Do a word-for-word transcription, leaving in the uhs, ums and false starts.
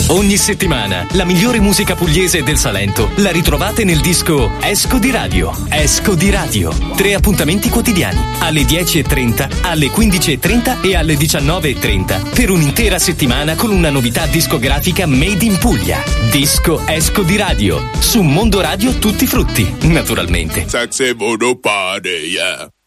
Ogni settimana la migliore musica pugliese del Salento la ritrovate nel disco Esco di Radio. Esco di Radio. Tre appuntamenti quotidiani alle dieci e trenta, alle quindici e trenta e alle diciannove e trenta per un'intera settimana con una novità discografica made in Puglia. Disco Esco di Radio su Mondo Radio Tutti Frutti, naturalmente. Sexy voodoo party, yeah.